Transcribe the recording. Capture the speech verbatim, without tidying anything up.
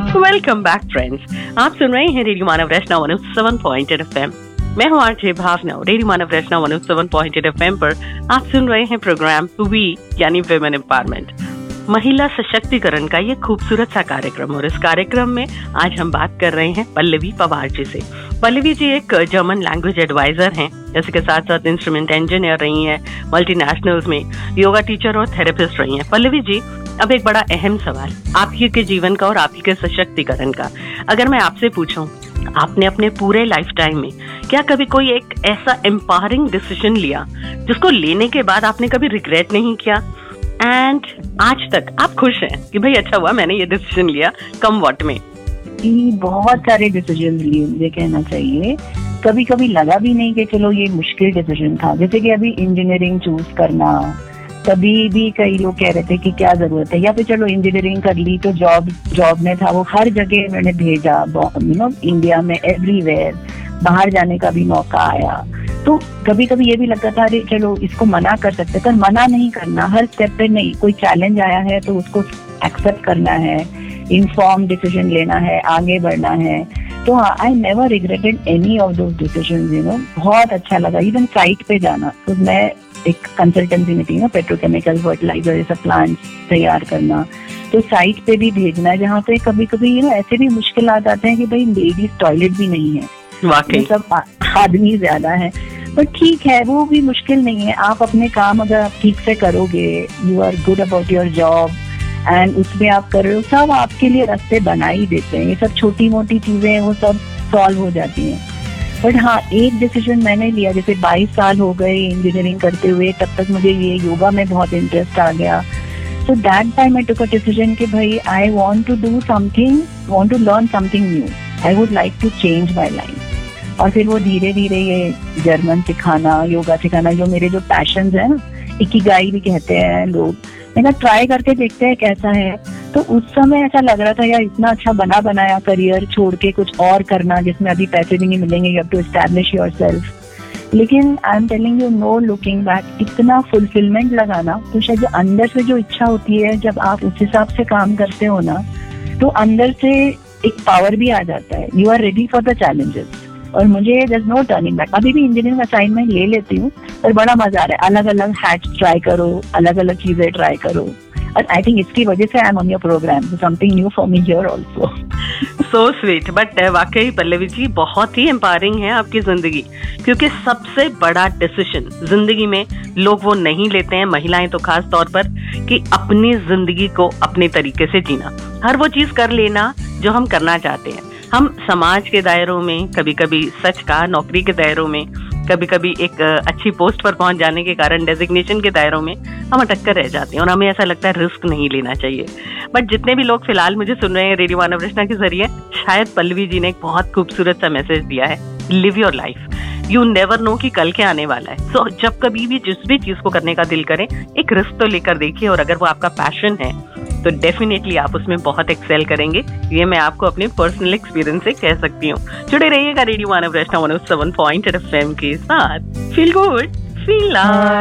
Welcome back friends. आप सुन रहे हैं रेडियो मानव रचना one O seven point eight F M. मैं हूँ आरजे भावना। रेडियो मानव रचना one O seven point eight F M पर आप सुन रहे हैं प्रोग्राम वी यानी विमेन एम्पावरमेंट, महिला सशक्तिकरण का ये खूबसूरत सा कार्यक्रम। और इस कार्यक्रम में आज हम बात कर रहे हैं पल्लवी पवार जी से। पल्लवी जी एक जर्मन लैंग्वेज एडवाइजर हैं, इसके साथ साथ इंस्ट्रूमेंट इंजीनियर रही हैं, मल्टीनेशनल्स में योगा टीचर और थेरेपिस्ट रही हैं। पल्लवी जी, अब एक बड़ा अहम सवाल आप ही के जीवन का और आप ही के सशक्तिकरण का। अगर मैं आपसे पूछूं, आपने अपने पूरे लाइफ टाइम में क्या कभी कोई एक ऐसा एम्पावरिंग डिसीजन लिया जिसको लेने के बाद आपने कभी रिग्रेट नहीं किया एंड आज तक आप खुश हैं कि भाई अच्छा हुआ मैंने ये डिसीजन लिया, कम वॉट में? बहुत सारे डिसीजन लिए मुझे कहना चाहिए। कभी कभी लगा भी नहीं कि चलो ये मुश्किल डिसीजन था, जैसे कि अभी इंजीनियरिंग चूज करना। कभी भी कई लोग कह रहे थे कि क्या जरूरत है, या फिर चलो इंजीनियरिंग कर ली तो जॉब जॉब में था, वो हर जगह मैंने भेजा, यू नो इंडिया में एवरीवेयर, बाहर जाने का भी मौका आया। तो कभी कभी ये भी लगता था अरे चलो इसको मना कर सकते, पर मना नहीं करना, हर स्टेप पे नहीं। कोई चैलेंज आया है तो उसको एक्सेप्ट करना है, इन्फॉर्म डिसीजन लेना है, आगे बढ़ना है। तो I never regretted any of those decisions, you know. बहुत अच्छा लगा इवन साइट पे जाना। तो मैं एक कंसल्टेंसी में थी ना, पेट्रोकेमिकल फर्टिलाइजर जैसा प्लांट तैयार करना, तो साइट पे भी भेजना है जहाँ पे कभी कभी यू नो ऐसे भी मुश्किल आ जाते हैं कि भाई लेडीज टॉयलेट भी नहीं है, वाकई सब आदमी ज्यादा है। पर ठीक है, वो भी मुश्किल नहीं है। आप अपने काम अगर आप ठीक से करोगे, you are good about your job and उसमें आप कर रहे हो, सब आपके लिए रास्ते बना ही देते हैं। ये सब छोटी मोटी चीजें वो सब सॉल्व हो जाती हैं। बट हाँ, एक डिसीजन मैंने लिया, जैसे बाईस साल हो गए इंजीनियरिंग करते हुए, तब तक मुझे ये योगा में बहुत इंटरेस्ट आ गया। So that time I took a decision कि भाई I want to do something, want to learn something new, I would like to change my life. और फिर वो धीरे धीरे ये जर्मन सिखाना, योगा सिखाना, जो मेरे जो पैशंस है ना, इकिगाई भी कहते हैं लोग, मैंने ट्राई करके देखते हैं कैसा है। तो उस समय ऐसा लग रहा था यार इतना अच्छा बना बनाया करियर छोड़ के कुछ और करना जिसमें अभी पैसे भी नहीं मिलेंगे, you have to establish yourself. लेकिन I am telling you, no looking back, इतना फुलफिलमेंट लगाना। तो शायद जो अंदर से जो इच्छा होती है, जब आप उस हिसाब से काम करते हो ना, तो अंदर से एक पावर भी आ जाता है। You are ready for the challenges. और मुझे there is no turning back. अभी भी इंजीनियरिंग असाइनमेंट ले लेती हूँ, पर बड़ा मजा आ रहा है। अलग अलग हैट्स ट्राई करो, अलग अलग चीजें ट्राई करो। और आई थिंक इसकी वजह से I am on your programme, something new for me here also. So sweet. But वाकई पल्लवी जी बहुत ही एम्पावरिंग है आपकी जिंदगी, क्योंकि सबसे बड़ा डिसीजन जिंदगी में लोग वो नहीं लेते हैं, महिलाएं तो खास तौर पर, कि अपनी जिंदगी को अपने तरीके से जीना, हर वो चीज कर लेना जो हम करना चाहते हैं। हम समाज के दायरों में, कभी कभी सच का नौकरी के दायरों में, कभी कभी एक अच्छी पोस्ट पर पहुंच जाने के कारण डेजिग्नेशन के दायरों में हम अटक कर रह जाते हैं और हमें ऐसा लगता है रिस्क नहीं लेना चाहिए। बट जितने भी लोग फिलहाल मुझे सुन रहे हैं रेडियो मानव रचना के जरिए, शायद पल्लवी जी ने एक बहुत खूबसूरत सा मैसेज दिया है, live your life, you never know कि कल क्या आने वाला है। सो so, जब कभी भी जिस भी चीज को करने का दिल करे, एक रिस्क तो लेकर देखिए, और अगर वो आपका पैशन है तो डेफिनेटली आप उसमें बहुत एक्सेल करेंगे। ये मैं आपको अपने पर्सनल एक्सपीरियंस से कह सकती हूँ। जुड़े रहिएगा रेडियो मानव रचना one O seven point eight F M के साथ। Feel good, feel love.